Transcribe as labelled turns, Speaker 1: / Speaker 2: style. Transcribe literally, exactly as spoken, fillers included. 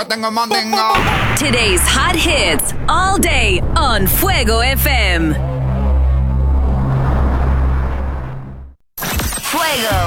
Speaker 1: Tengo mandingo.
Speaker 2: Today's hot hits all day on Fuego F M. Fuego.